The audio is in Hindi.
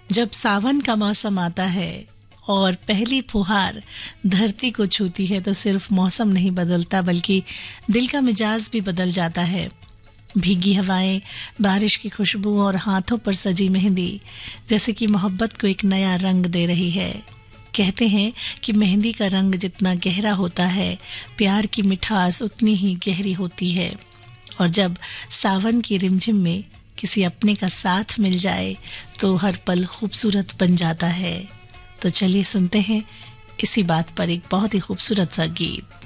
जब सावन का मौसम आता है और पहली फुहार धरती को छूती है तो सिर्फ मौसम नहीं बदलता बल्कि दिल का मिजाज भी बदल जाता है। भीगी हवाएं, बारिश की खुशबू और हाथों पर सजी मेहंदी जैसे कि मोहब्बत को एक नया रंग दे रही है। कहते हैं कि मेहंदी का रंग जितना गहरा होता है, प्यार की मिठास उतनी ही गहरी होती है। और जब सावन की रिमझिम में किसी अपने का साथ मिल जाए तो हर पल खूबसूरत बन जाता है। तो चलिए सुनते हैं इसी बात पर एक बहुत ही खूबसूरत सा गीत।